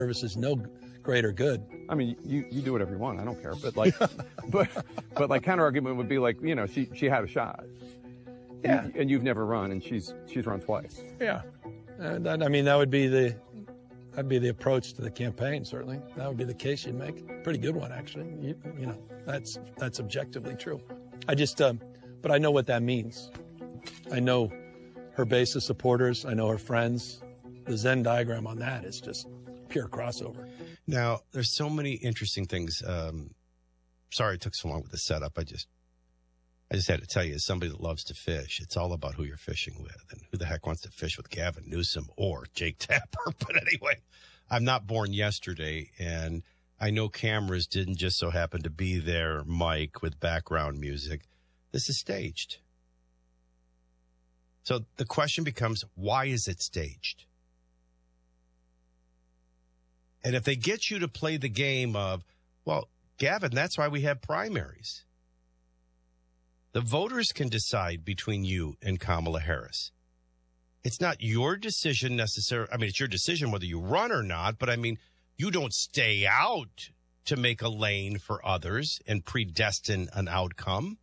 service is no greater good. I mean, you do whatever you want. I don't care. But like, but like counter argument would be like, you know, she had a shot. Yeah. And you've never run, and she's run twice. Yeah. And I mean, that'd be the approach to the campaign. Certainly, that would be the case you'd make. Pretty good one, actually. You know, that's objectively true. But I know what that means. I know her base of supporters. I know her friends. The Venn diagram on that is just pure crossover. Now, there's so many interesting things. Sorry it took so long with the setup. I just had to tell you, as somebody that loves to fish, it's all about who you're fishing with. And who the heck wants to fish with Gavin Newsom or Jake Tapper? But anyway, I'm not born yesterday, and I know cameras didn't just so happen to be there, Mike, with background music. This is staged. So the question becomes, why is it staged? And if they get you to play the game of, well, Gavin, that's why we have primaries. The voters can decide between you and Kamala Harris. It's not your decision necessarily. I mean, it's your decision whether you run or not, but I mean, you don't stay out to make a lane for others and predestine an outcome.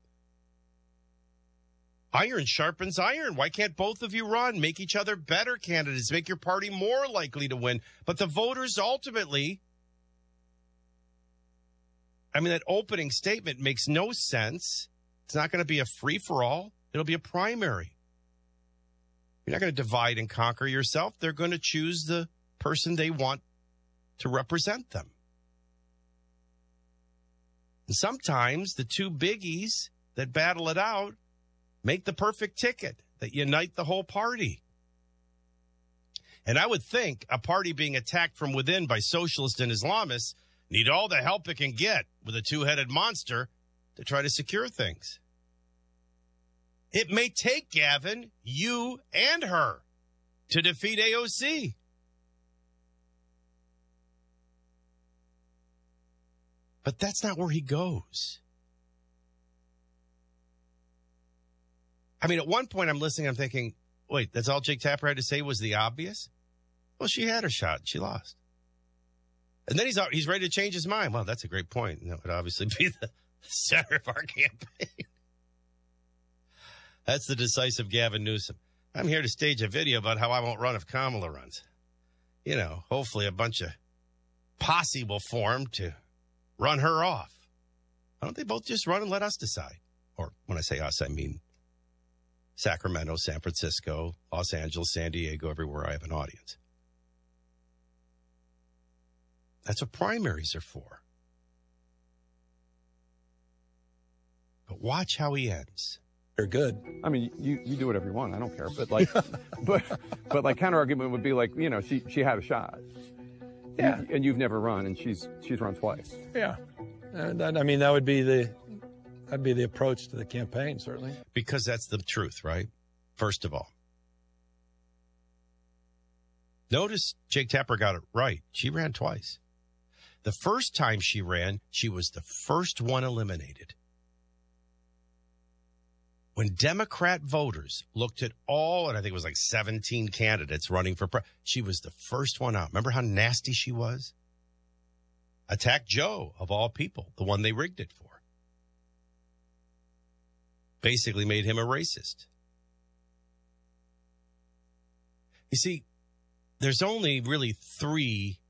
Iron sharpens iron. Why can't both of you run? Make each other better candidates. Make your party more likely to win. But the voters ultimately, I mean, that opening statement makes no sense. It's not going to be a free-for-all. It'll be a primary. You're not going to divide and conquer yourself. They're going to choose the person they want to represent them. And sometimes the two biggies that battle it out make the perfect ticket that unite the whole party. And I would think a party being attacked from within by socialists and Islamists need all the help it can get with a two-headed monster to try to secure things. It may take Gavin, you, and her to defeat AOC. But that's not where he goes. I mean, at one point I'm listening, I'm thinking, wait, that's all Jake Tapper had to say was the obvious? Well, she had her shot. She lost. And then he's ready to change his mind. Well, that's a great point. And that would obviously be the center of our campaign. That's the decisive Gavin Newsom. I'm here to stage a video about how I won't run if Kamala runs. You know, hopefully a bunch of posse will form to run her off. Why don't they both just run and let us decide? Or when I say us, I mean Sacramento, San Francisco, Los Angeles, San Diego, everywhere I have an audience. That's what primaries are for. But watch how he ends. They're good. I mean, you do whatever you want. I don't care. But like, but like counter argument would be like, you know, she had a shot. Yeah. And you've never run, and she's run twice. Yeah. And I mean, that'd be the approach to the campaign, certainly. Because that's the truth, right? First of all. Notice Jake Tapper got it right. She ran twice. The first time she ran, she was the first one eliminated. When Democrat voters looked at all, and I think it was like 17 candidates running for president, she was the first one out. Remember how nasty she was? Attacked Joe, of all people, the one they rigged it for. Basically made him a racist. You see, there's only really three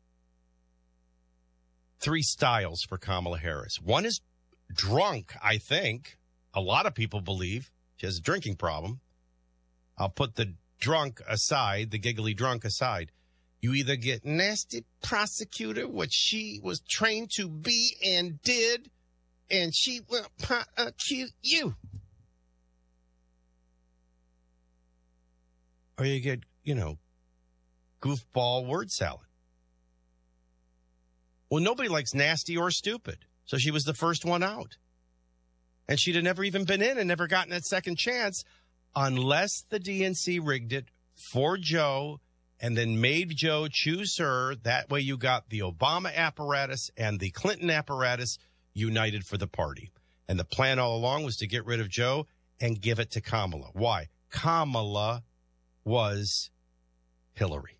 styles for Kamala Harris. One is drunk, I think. A lot of people believe she has a drinking problem. I'll put the drunk aside, the giggly drunk aside. You either get nasty prosecutor, which she was trained to be and did, and she will prosecute you. Or you get, goofball word salad. Well, nobody likes nasty or stupid, so she was the first one out. And she'd have never even been in and never gotten that second chance unless the DNC rigged it for Joe and then made Joe choose her. That way you got the Obama apparatus and the Clinton apparatus united for the party. And the plan all along was to get rid of Joe and give it to Kamala. Why? Kamala was Hillary.